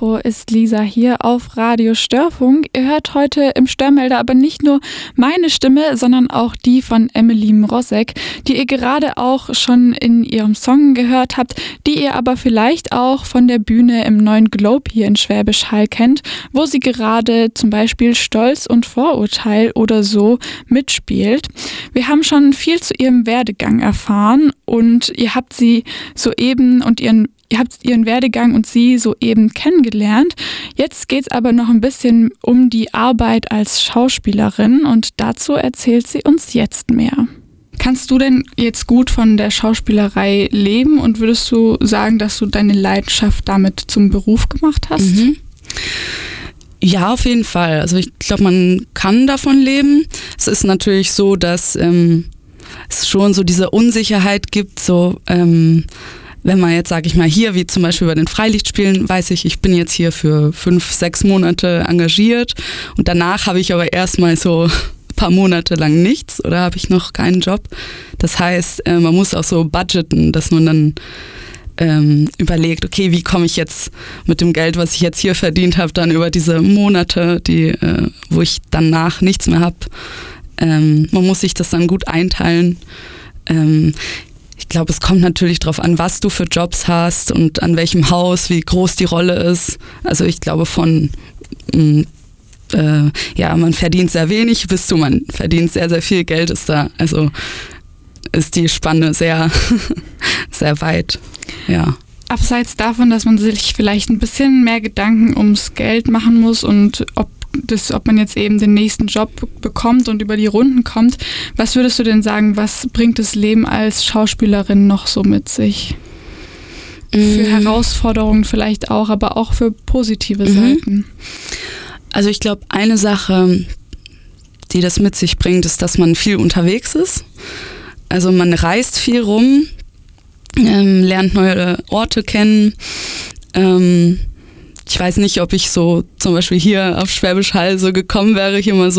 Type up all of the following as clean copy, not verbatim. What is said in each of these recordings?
Mikro ist Lisa hier auf Radio Störfunk. Ihr hört heute im Störmelder aber nicht nur meine Stimme, sondern auch die von Emily Mrozek, die ihr gerade auch schon in ihrem Song gehört habt, die ihr aber vielleicht auch von der Bühne im Neuen Globe hier in Schwäbisch Hall kennt, wo sie gerade zum Beispiel Stolz und Vorurteil oder so mitspielt. Wir haben schon viel zu ihrem Werdegang erfahren und ihr habt ihren Werdegang und sie soeben kennengelernt. Jetzt geht es aber noch ein bisschen um die Arbeit als Schauspielerin und dazu erzählt sie uns jetzt mehr. Kannst du denn jetzt gut von der Schauspielerei leben und würdest du sagen, dass du deine Leidenschaft damit zum Beruf gemacht hast? Mhm. Ja, auf jeden Fall. Also ich glaube, man kann davon leben. Es ist natürlich so, dass es schon so diese Unsicherheit gibt, so wenn man jetzt, sage ich mal, hier, wie zum Beispiel bei den Freilichtspielen, weiß ich bin jetzt hier für 5-6 Monate engagiert und danach habe ich aber erstmal so ein paar Monate lang nichts oder habe ich noch keinen Job. Das heißt, man muss auch so budgeten, dass man dann überlegt, okay, wie komme ich jetzt mit dem Geld, was ich jetzt hier verdient habe, dann über diese Monate, wo ich danach nichts mehr habe. Man muss sich das dann gut einteilen. Ich glaube, es kommt natürlich darauf an, was du für Jobs hast und an welchem Haus, wie groß die Rolle ist. Also ich glaube man verdient sehr wenig bis zu man verdient sehr, sehr viel Geld ist die Spanne sehr, sehr weit, ja. Abseits davon, dass man sich vielleicht ein bisschen mehr Gedanken ums Geld machen muss und ob man jetzt eben den nächsten Job bekommt und über die Runden kommt, was würdest du denn sagen, was bringt das Leben als Schauspielerin noch so mit sich? Für Herausforderungen vielleicht auch, aber auch für positive Seiten. Also ich glaube, eine Sache, die das mit sich bringt, ist, dass man viel unterwegs ist. Also man reist viel rum, lernt neue Orte kennen. Ich weiß nicht, ob ich so zum Beispiel hier auf Schwäbisch Hall so gekommen wäre, hier mal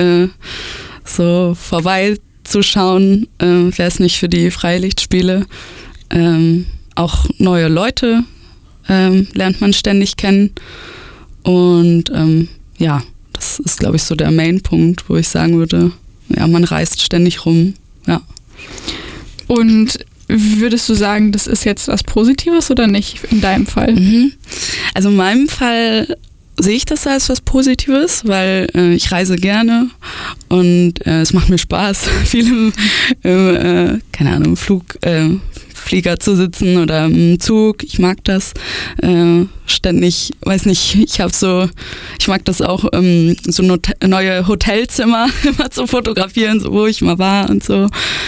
so vorbeizuschauen, wäre es nicht für die Freilichtspiele. Auch neue Leute lernt man ständig kennen. Und das ist, glaube ich, so der Main-Punkt, wo ich sagen würde, ja, man reist ständig rum, ja. Und würdest du sagen, das ist jetzt was Positives oder nicht in deinem Fall? Also in meinem Fall sehe ich das als was Positives, weil ich reise gerne und es macht mir Spaß, viel im Flieger zu sitzen oder im Zug. Ich mag das ständig, weiß nicht, ich mag das auch, so neue Hotelzimmer immer zu fotografieren, so wo ich mal war und so.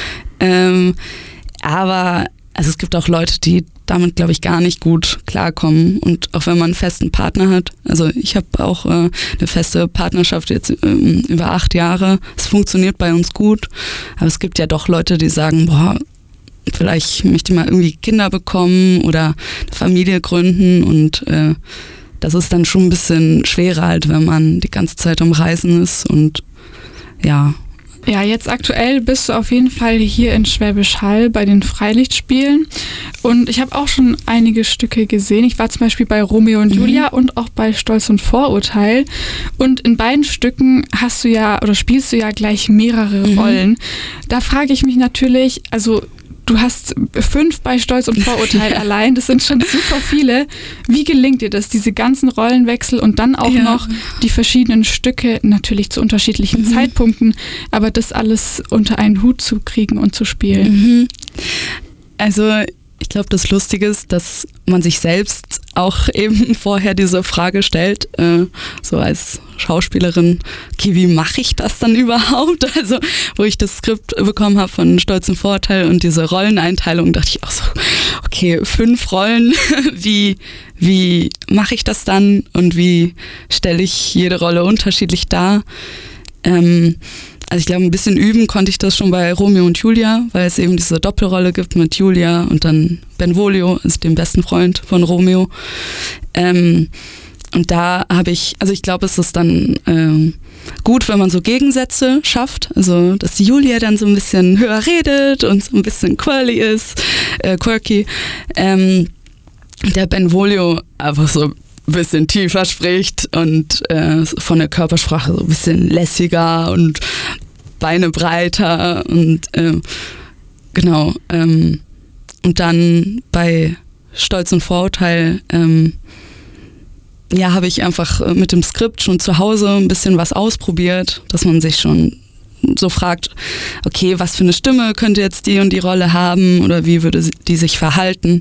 Aber es gibt auch Leute, die damit, glaube ich, gar nicht gut klarkommen. Und auch wenn man einen festen Partner hat, also ich habe auch eine feste Partnerschaft jetzt über 8 Jahre. Es funktioniert bei uns gut. Aber es gibt ja doch Leute, die sagen, vielleicht möchte ich mal irgendwie Kinder bekommen oder eine Familie gründen. Und das ist dann schon ein bisschen schwerer halt, wenn man die ganze Zeit am Reisen ist. Und ja. Ja, jetzt aktuell bist du auf jeden Fall hier in Schwäbisch Hall bei den Freilichtspielen und ich habe auch schon einige Stücke gesehen. Ich war zum Beispiel bei Romeo und Julia und auch bei Stolz und Vorurteil und in beiden Stücken spielst du ja gleich mehrere Rollen. Da frage ich mich natürlich, also du hast 5 bei Stolz und Vorurteil allein, das sind schon super viele. Wie gelingt dir das, diese ganzen Rollenwechsel und dann auch noch die verschiedenen Stücke, natürlich zu unterschiedlichen Zeitpunkten, aber das alles unter einen Hut zu kriegen und zu spielen? Also ich glaube, das Lustige ist, dass man sich selbst auch eben vorher diese Frage stellt, so als Schauspielerin, okay, wie mache ich das dann überhaupt? Also, wo ich das Skript bekommen habe von Stolz und Vorurteil und diese Rolleneinteilung, dachte ich auch so, okay, 5 Rollen, wie mache ich das dann und wie stelle ich jede Rolle unterschiedlich dar? Also ich glaube, ein bisschen üben konnte ich das schon bei Romeo und Julia, weil es eben diese Doppelrolle gibt mit Julia und dann Benvolio, ist dem besten Freund von Romeo. Und da habe ich glaube, es ist dann gut, wenn man so Gegensätze schafft, also dass die Julia dann so ein bisschen höher redet und so ein bisschen quirky. Der Benvolio einfach so ein bisschen tiefer spricht und von der Körpersprache so ein bisschen lässiger und Beine breiter und genau. Und dann bei Stolz und Vorurteil habe ich einfach mit dem Skript schon zu Hause ein bisschen was ausprobiert, dass man sich schon so fragt, okay, was für eine Stimme könnte jetzt die und die Rolle haben oder wie würde die sich verhalten.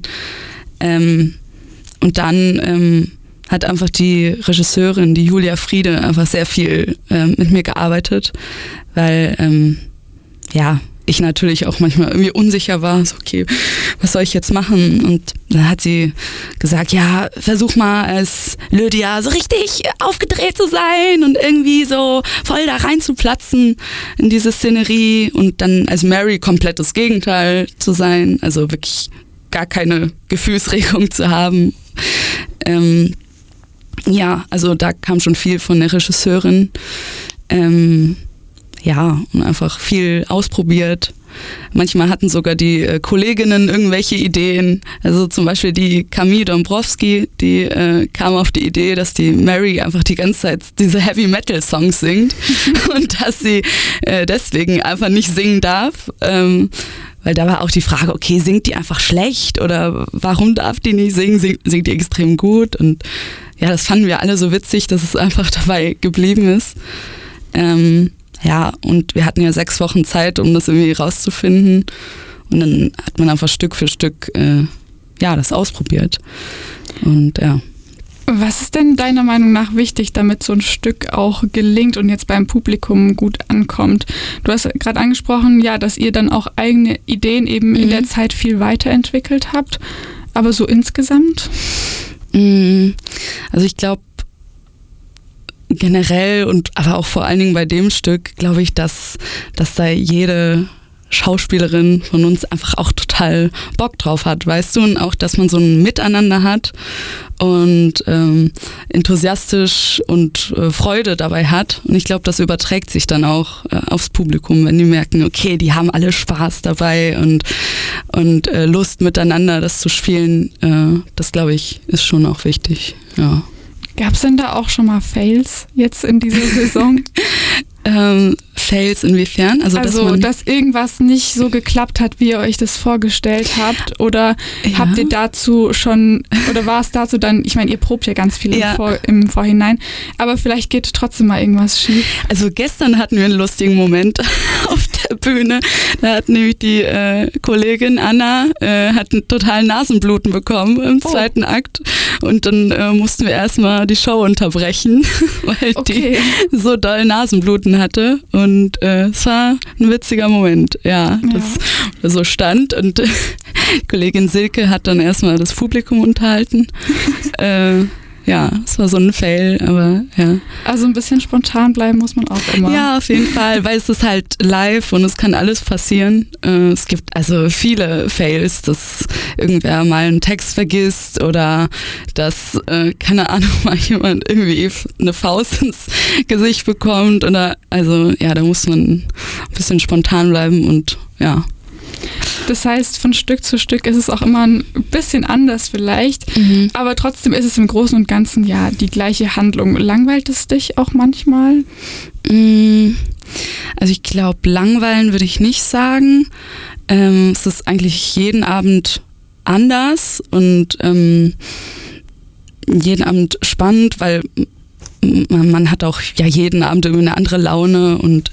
Und dann hat einfach die Regisseurin, die Julia Friede, einfach sehr viel mit mir gearbeitet, weil ich natürlich auch manchmal irgendwie unsicher war, so okay, was soll ich jetzt machen? Und dann hat sie gesagt, ja, versuch mal als Lydia so richtig aufgedreht zu sein und irgendwie so voll da rein zu platzen in diese Szenerie und dann als Mary komplett das Gegenteil zu sein, also wirklich gar keine Gefühlsregung zu haben. Also da kam schon viel von der Regisseurin. Und einfach viel ausprobiert. Manchmal hatten sogar die Kolleginnen irgendwelche Ideen. Also zum Beispiel die Camille Dombrowski, die kam auf die Idee, dass die Mary einfach die ganze Zeit diese Heavy-Metal-Songs singt und dass sie deswegen einfach nicht singen darf. Weil da war auch die Frage, okay, singt die einfach schlecht oder warum darf die nicht singen? Singt die extrem gut? Und ja, das fanden wir alle so witzig, dass es einfach dabei geblieben ist. Und wir hatten ja 6 Wochen Zeit, um das irgendwie rauszufinden. Und dann hat man einfach Stück für Stück das ausprobiert. Und ja. Was ist denn deiner Meinung nach wichtig, damit so ein Stück auch gelingt und jetzt beim Publikum gut ankommt? Du hast gerade angesprochen, dass ihr dann auch eigene Ideen eben in der Zeit viel weiterentwickelt habt. Aber so insgesamt? Also ich glaube, generell und aber auch vor allen Dingen bei dem Stück glaube ich, dass da jede Schauspielerin von uns einfach auch total Bock drauf hat, weißt du, und auch, dass man so ein Miteinander hat und enthusiastisch und Freude dabei hat und ich glaube, das überträgt sich dann auch aufs Publikum, wenn die merken, okay, die haben alle Spaß dabei und Lust miteinander das zu spielen, das glaube ich ist schon auch wichtig, ja. Gab es denn da auch schon mal Fails jetzt in dieser Saison? Fails inwiefern? Dass irgendwas nicht so geklappt hat, wie ihr euch das vorgestellt habt? Oder habt ihr dazu schon, oder war es dazu dann, ich meine, ihr probt ja ganz viel im Vorhinein, aber vielleicht geht trotzdem mal irgendwas schief? Also gestern hatten wir einen lustigen Moment auf der Bühne. Da hat nämlich die Kollegin Anna hat einen totalen Nasenbluten bekommen im zweiten Akt und dann mussten wir erstmal die Show unterbrechen, weil die so doll Nasenbluten hatte und es war ein witziger Moment, das so stand und Kollegin Silke hat dann erstmal das Publikum unterhalten. Es war so ein Fail, aber ja. Also ein bisschen spontan bleiben muss man auch immer. Ja, auf jeden Fall, weil es ist halt live und es kann alles passieren. Es gibt also viele Fails, dass irgendwer mal einen Text vergisst oder dass, keine Ahnung, mal jemand irgendwie eine Faust ins Gesicht bekommt oder, da muss man ein bisschen spontan bleiben und ja. Das heißt, von Stück zu Stück ist es auch immer ein bisschen anders vielleicht, aber trotzdem ist es im Großen und Ganzen die gleiche Handlung. Langweilt es dich auch manchmal? Also ich glaube, langweilen würde ich nicht sagen. Es ist eigentlich jeden Abend anders und jeden Abend spannend, weil man hat auch jeden Abend irgendwie eine andere Laune und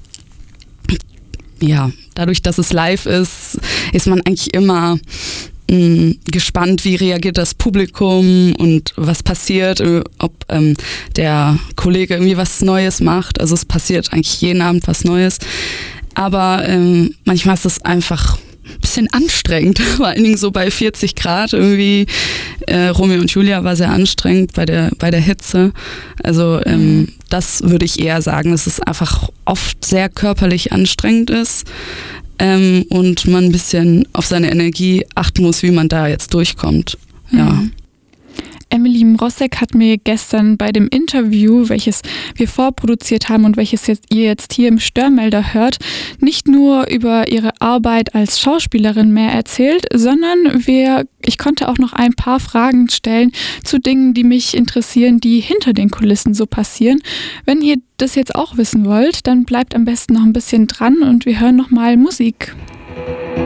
dadurch, dass es live ist, ist man eigentlich immer gespannt, wie reagiert das Publikum und was passiert, ob der Kollege irgendwie was Neues macht. Also es passiert eigentlich jeden Abend was Neues. Aber manchmal ist es einfach ein bisschen anstrengend, vor allen Dingen so bei 40 Grad irgendwie. Romeo und Julia war sehr anstrengend bei der Hitze. Also das würde ich eher sagen, dass es einfach oft sehr körperlich anstrengend ist und man ein bisschen auf seine Energie achten muss, wie man da jetzt durchkommt. Ja. Emily, Rossek hat mir gestern bei dem Interview, welches wir vorproduziert haben und welches ihr jetzt hier im Störmelder hört, nicht nur über ihre Arbeit als Schauspielerin mehr erzählt, sondern ich konnte auch noch ein paar Fragen stellen zu Dingen, die mich interessieren, die hinter den Kulissen so passieren. Wenn ihr das jetzt auch wissen wollt, dann bleibt am besten noch ein bisschen dran und wir hören nochmal Musik.